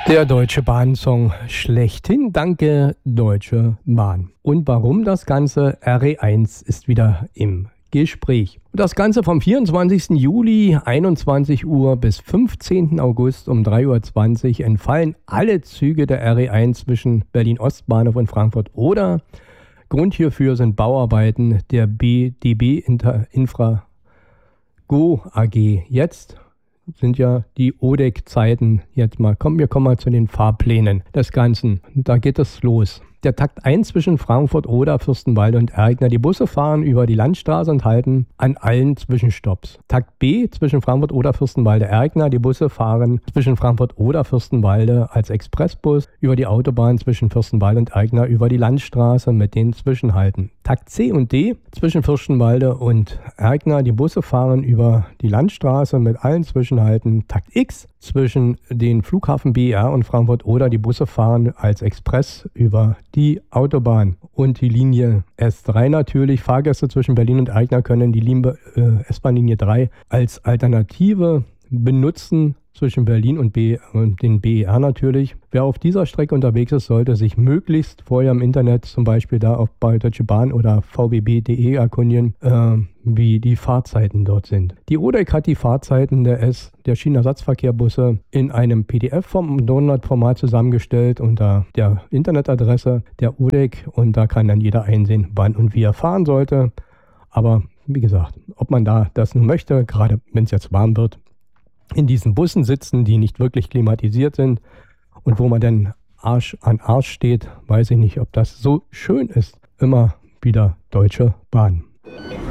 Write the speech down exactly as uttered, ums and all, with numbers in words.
Der Deutsche Bahn-Song schlechthin. Danke, Deutsche Bahn. Und warum das Ganze? R E eins ist wieder im Gespräch. Und das Ganze vom vierundzwanzigsten Juli, einundzwanzig Uhr bis fünfzehnten August um drei Uhr zwanzig entfallen alle Züge der R E eins zwischen Berlin-Ostbahnhof und Frankfurt-Oder. Grund hierfür sind Bauarbeiten der B D B Infra Go A G. Jetzt sind ja die O D E C-Zeiten jetzt mal. Komm, wir kommen mal zu den Fahrplänen des Ganzen. Da geht es los. Der Takt eins zwischen Frankfurt oder Fürstenwalde und Erkner. Die Busse fahren über die Landstraße und halten an allen Zwischenstopps. Takt B zwischen Frankfurt oder Fürstenwalde Erkner. Die Busse fahren zwischen Frankfurt oder Fürstenwalde als Expressbus über die Autobahn zwischen Fürstenwalde und Erkner über die Landstraße mit den Zwischenhalten. Takt C und D zwischen Fürstenwalde und Erkner. Die Busse fahren über die Landstraße mit allen Zwischenhalten. Takt X zwischen den Flughafen B E R und Frankfurt oder die Busse fahren als Express über die Autobahn. Und die Linie S drei natürlich. Fahrgäste zwischen Berlin und Erkner können die Linie, äh, S-Bahn-Linie drei als Alternative benutzen zwischen Berlin und, B, und den B E R natürlich. Wer auf dieser Strecke unterwegs ist, sollte sich möglichst vorher im Internet, zum Beispiel da auch bei Deutsche Bahn oder v b b punkt de erkundigen, äh, wie die Fahrzeiten dort sind. Die O D E C hat die Fahrzeiten der S, der Schienenersatzverkehrbusse in einem P D F-Download-Format zusammengestellt unter der Internetadresse der O D E C und da kann dann jeder einsehen, wann und wie er fahren sollte. Aber wie gesagt, ob man da das nun möchte, gerade wenn es jetzt warm wird, in diesen Bussen sitzen, die nicht wirklich klimatisiert sind und wo man dann Arsch an Arsch steht, weiß ich nicht, ob das so schön ist. Immer wieder Deutsche Bahn.